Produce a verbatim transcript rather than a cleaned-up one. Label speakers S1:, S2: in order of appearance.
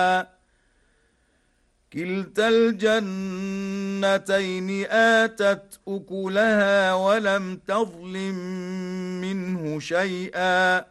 S1: كلتا الجنتين آتت أكلها ولم تظلم منه شيئا